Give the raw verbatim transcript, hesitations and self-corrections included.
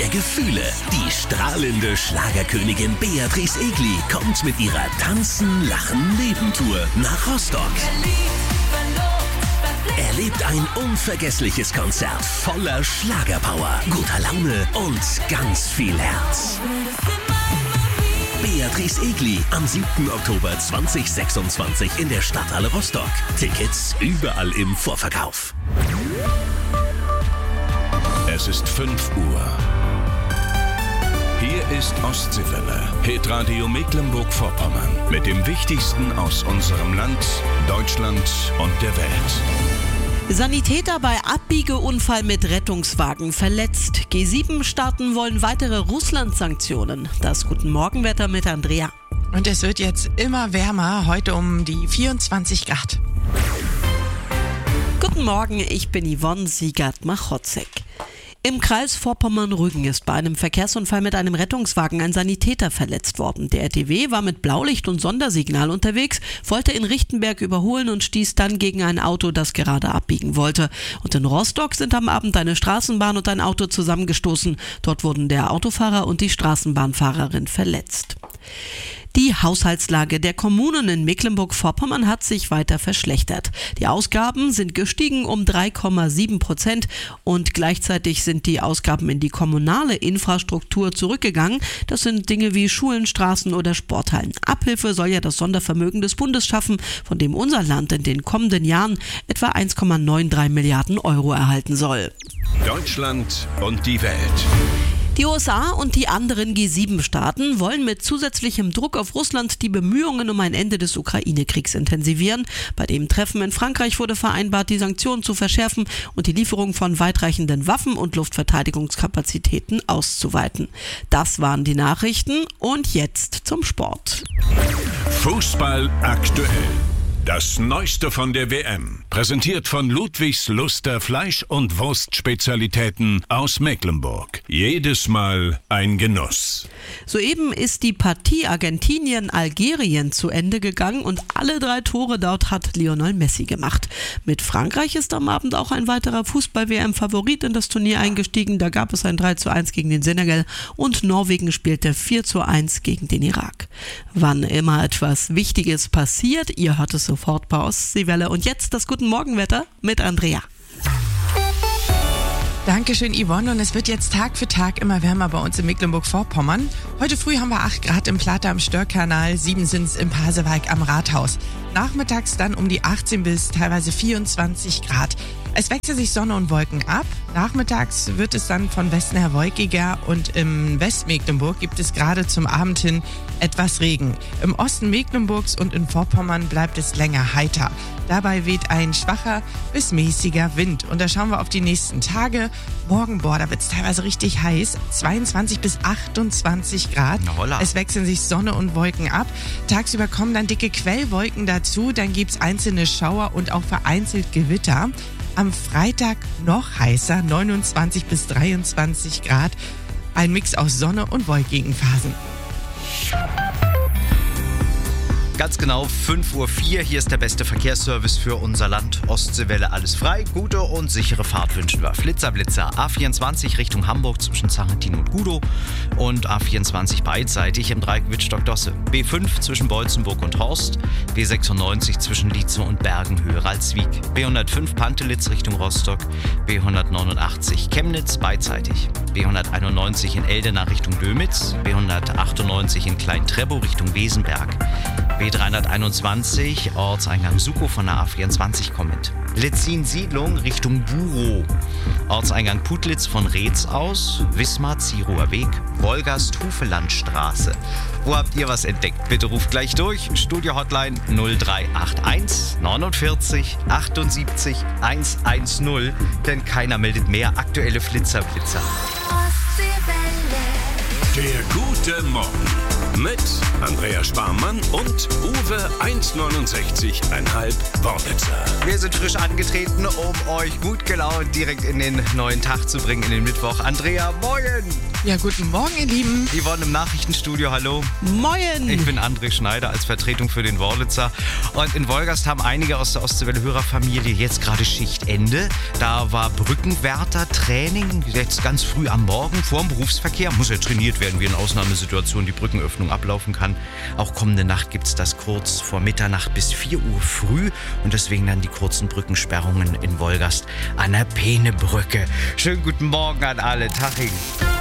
der Gefühle. Die strahlende Schlagerkönigin Beatrice Egli kommt mit ihrer Tanzen, Lachen, Leben-Tour nach Rostock. Erlebt ein unvergessliches Konzert voller Schlagerpower, guter Laune und ganz viel Herz. Beatrice Egli am siebten Oktober zweitausendsechsundzwanzig in der Stadthalle Rostock. Tickets überall im Vorverkauf. Es ist fünf Uhr. Hier ist Ostseewelle, Hitradio Mecklenburg-Vorpommern mit dem Wichtigsten aus unserem Land, Deutschland und der Welt. Sanitäter bei Abbiegeunfall mit Rettungswagen verletzt. G sieben Staaten wollen weitere Russland-Sanktionen. Das Guten Morgenwetter mit Andrea. Und es wird jetzt immer wärmer, heute um die vierundzwanzig Grad. Guten Morgen, ich bin Yvonne Siegert-Machotzek. Im Kreis Vorpommern-Rügen ist bei einem Verkehrsunfall mit einem Rettungswagen ein Sanitäter verletzt worden. Der R T W war mit Blaulicht und Sondersignal unterwegs, wollte in Richtenberg überholen und stieß dann gegen ein Auto, das gerade abbiegen wollte. Und in Rostock sind am Abend eine Straßenbahn und ein Auto zusammengestoßen. Dort wurden der Autofahrer und die Straßenbahnfahrerin verletzt. Die Haushaltslage der Kommunen in Mecklenburg-Vorpommern hat sich weiter verschlechtert. Die Ausgaben sind gestiegen um drei Komma sieben Prozent und gleichzeitig sind die Ausgaben in die kommunale Infrastruktur zurückgegangen. Das sind Dinge wie Schulen, Straßen oder Sporthallen. Abhilfe soll ja das Sondervermögen des Bundes schaffen, von dem unser Land in den kommenden Jahren etwa eins Komma dreiundneunzig Milliarden Euro erhalten soll. Deutschland und die Welt. Die U S A und die anderen G sieben Staaten wollen mit zusätzlichem Druck auf Russland die Bemühungen um ein Ende des Ukraine-Kriegs intensivieren. Bei dem Treffen in Frankreich wurde vereinbart, die Sanktionen zu verschärfen und die Lieferung von weitreichenden Waffen und Luftverteidigungskapazitäten auszuweiten. Das waren die Nachrichten und jetzt zum Sport. Fußball aktuell. Das Neueste von der W M, präsentiert von Ludwigs Luster Fleisch- und Wurstspezialitäten aus Mecklenburg. Jedes Mal ein Genuss. Soeben ist die Partie Argentinien-Algerien zu Ende gegangen und alle drei Tore dort hat Lionel Messi gemacht. Mit Frankreich ist am Abend auch ein weiterer Fußball-W M-Favorit in das Turnier eingestiegen. Da gab es ein drei zu eins gegen den Senegal und Norwegen spielte vier zu eins gegen den Irak. Wann immer etwas Wichtiges passiert, ihr hört es sofort bei Ostseewelle. Und jetzt das Guten Morgenwetter mit Andrea. Dankeschön, Yvonne. Und es wird jetzt Tag für Tag immer wärmer bei uns in Mecklenburg-Vorpommern. Heute früh haben wir acht Grad im Platte am Störkanal, sieben sind es im Pasewalk am Rathaus. Nachmittags dann um die achtzehn bis teilweise vierundzwanzig Grad. Es wechseln sich Sonne und Wolken ab. Nachmittags wird es dann von Westen her wolkiger und im Westmecklenburg gibt es gerade zum Abend hin etwas Regen. Im Osten Mecklenburgs und in Vorpommern bleibt es länger heiter. Dabei weht ein schwacher bis mäßiger Wind. Und da schauen wir auf die nächsten Tage. Morgen, boah, da wird es teilweise richtig heiß. zweiundzwanzig bis achtundzwanzig Grad. Es wechseln sich Sonne und Wolken ab. Tagsüber kommen dann dicke Quellwolken dazu. Dann gibt es einzelne Schauer und auch vereinzelt Gewitter. Am Freitag noch heißer, neunundzwanzig bis dreiundzwanzig Grad. Ein Mix aus Sonne und wolkigen Phasen. Ganz genau fünf Uhr vier. Hier ist der beste Verkehrsservice für unser Land. Ostseewelle, alles frei. Gute und sichere Fahrt wünschen wir. Flitzer, Blitzer. A vierundzwanzig Richtung Hamburg zwischen Zarentin und Gudow und A vierundzwanzig beidseitig im Dreieck Wittstock-Dosse. B fünf zwischen Bolzenburg und Horst. B sechsundneunzig zwischen Lietzow und Bergen-Höhe Ralswiek. B hundertfünf Pantelitz Richtung Rostock. B hundertneunundachtzig Chemnitz beidseitig. B hunderteinundneunzig in Eldena Richtung Dömitz. B hundertachtundneunzig in Klein-Treppow Richtung Wesenberg. B dreihunderteinundzwanzig, Ortseingang Sukow von der A vierundzwanzig kommend. Letzin-Siedlung Richtung Burow. Ortseingang Putlitz von Reetz aus. Wismar-Zierower Weg. Wolgast-Hufelandstraße. Wo habt ihr was entdeckt? Bitte ruft gleich durch. Studio-Hotline null drei acht eins neunundvierzig achtundsiebzig hundertzehn. Denn keiner meldet mehr aktuelle Flitzer-Blitzer. Der gute Morgen. Mit Andrea Sparmann und Uwe eins Komma neunundsechzig Komma fünf Worlitzer. Wir sind frisch angetreten, um euch gut gelaunt direkt in den neuen Tag zu bringen, in den Mittwoch. Andrea, moin! Ja, guten Morgen, ihr Lieben. Yvonne im Nachrichtenstudio, hallo. Moin! Ich bin André Schneider als Vertretung für den Worlitzer. Und in Wolgast haben einige aus der Ostseewelle-Hörerfamilie jetzt gerade Schichtende. Da war Brückenwärter-Training jetzt ganz früh am Morgen vor dem Berufsverkehr. Muss ja trainiert werden, wie in Ausnahmesituationen die Brückenöffnung ablaufen kann. Auch kommende Nacht gibt es das kurz vor Mitternacht bis vier Uhr früh. Und deswegen dann die kurzen Brückensperrungen in Wolgast an der Peenebrücke. Schönen guten Morgen an alle. Taching.